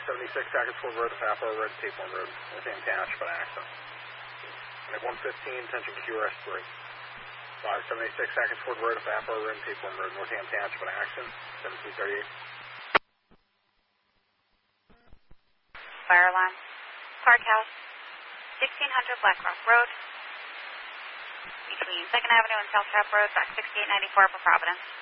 576 Hackett's Road to Papa Road to Tapeworm Road, Northampton Township by accident. And at 115, attention QRS3. 576 Hackett's Road to Papa Road to Tapeworm Road, Northampton Township by accident, 1738. Fire alarm. Park House, 1600 Black Rock Road, between 2nd Avenue and South Trap Road, back 6894 for Providence.